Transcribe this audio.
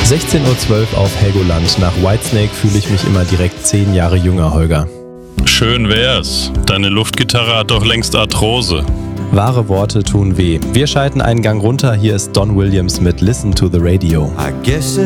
16:12 Uhr auf Helgoland. Nach Whitesnake fühle ich mich immer direkt 10 Jahre jünger, Holger. Schön wär's. Deine Luftgitarre hat doch längst Arthrose. Wahre Worte tun weh. Wir schalten einen Gang runter. Hier ist Don Williams mit Listen to the Radio. I guess